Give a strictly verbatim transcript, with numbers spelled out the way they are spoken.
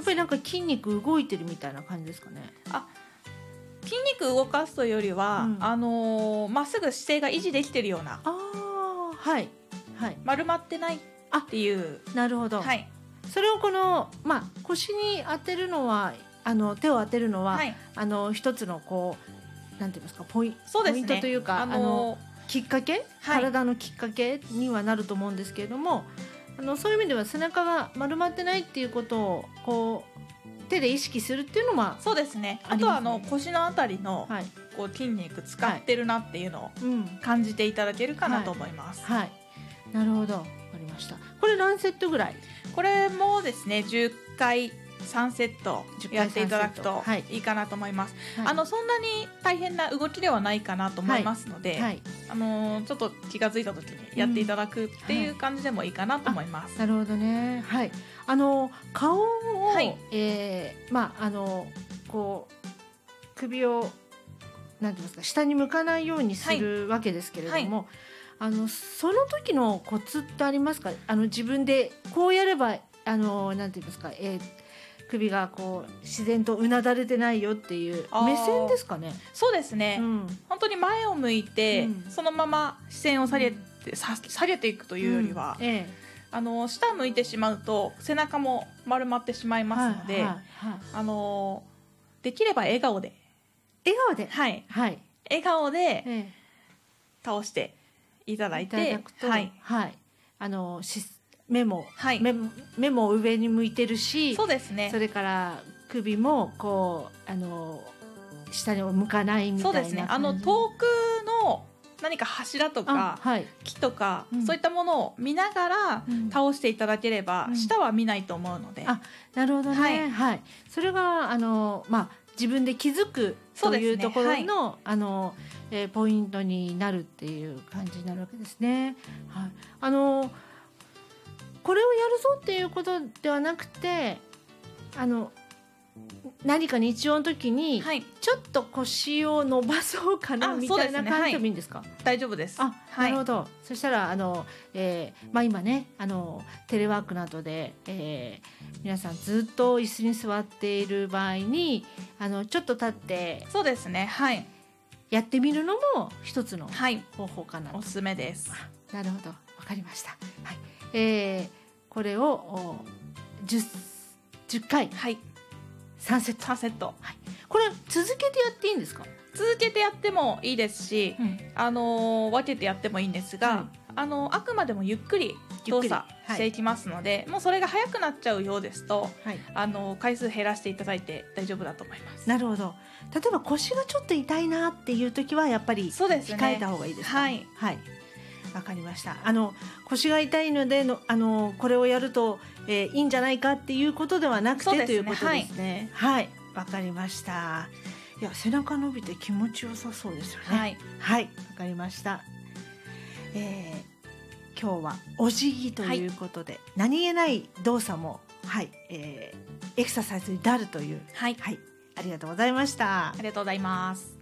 ぱりなんか筋肉動いてるみたいな感じですかね。 あ、筋肉動かすというよりは、うん、あのー、まっすぐ姿勢が維持できてるような、 あ、はいはい、 丸まってないっていう。 なるほど、はい、それをこの、まあ、腰に当てるのはあの手を当てるのは、はい、あの一つのこうなんて言いますか、ポイ、 そうですね、 ポイントというか、 あのー、 あのきっかけ、はい、体のきっかけにはなると思うんですけれども、あのそういう意味では背中が丸まってないっていうことをこう手で意識するっていうのは、 そうですね、あとはあの腰のあたりの、はい、こう筋肉使ってるなっていうのを感じていただけるかなと思います。 はい、はい、なるほど、わかりました。これ何セットぐらい？ これもですね、じゅっかいさんセットやっていただくといいかなと思います。はい、あのそんなに大変な動きではないかなと思いますので、はいはい、あのちょっと気がついた時にやっていただくっていう感じでもいいかなと思います。 うん、はい、なるほどね。はい、あの顔を、はい、えー、まああのこう首をなんて言いますか、下に向かないようにするわけですけれども、はい、あのその時のコツってありますか？あの自分でこうやればあのなんて言いますか、えー首がこう自然とうなだれてないよっていう目線ですかね。 そうですね、うん、本当に前を向いて、うん、そのまま視線を下げて、うん、下げていくというよりは、うん、ええ、あの下を向いてしまうと背中も丸まってしまいますので、はいはいはい、あのできれば笑顔で笑顔で、 はいはい、笑顔で倒していただいて、いただくと、はいはい、 あのし目も、はい、目, 目も上に向いてるし、 そうですね、 それから首もこうあの下に向かないみたいな。 そうですね、あの遠くの何か柱とか、はい、木とか、うん、そういったものを見ながら倒していただければ、うん、下は見ないと思うので、 あ、なるほどね、はいはい、それがあの、まあ、自分で気づくというところの、はい、あのえー、ポイントになるっていう感じになるわけですね。はい、あのこれをやるぞっていうことではなくて、あの何か日常の時にちょっと腰を伸ばそうかな、はい、みたいな感じでもいいんですか？ はい、大丈夫です。 あ、はい、なるほど。そしたらあの、えーまあ、今ねあのテレワークなどで、えー、皆さんずっと椅子に座っている場合にあのちょっと立って、 そうですね、はい、 やってみるのも一つの方法かな、 はい、おすすめです。 なるほど、わかりました。はい、えー、これを 10, 10回、はい、さんセット、 さんセット、 はい、これ続けてやっていいんですか？ 続けてやってもいいですし、うん、あの分けてやってもいいんですが、はい、あのあくまでもゆっくり動作していきますので、はい、もうそれが早くなっちゃうようですと、はい、あの回数減らしていただいて大丈夫だと思います。 なるほど。例えば腰がちょっと痛いなっていう時はやっぱり控えた方がいいですか？ はい、 はい、わかりました。あの腰が痛いのでのあのこれをやると、えー、いいんじゃないかっていうことではなくて、ね、ということですね。はい、わかりました。いや、背中伸びて気持ちよさそうですよね。はい、はい、わかりました。えー、今日はお辞儀ということで、はい、何気ない動作も、はい、えー、エクササイズになるという、はい、はい、ありがとうございました。 ありがとうございます。